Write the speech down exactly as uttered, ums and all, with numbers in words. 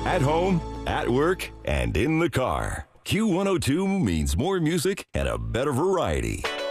At home, at work, and in the car. Q one oh two means more music and a better variety.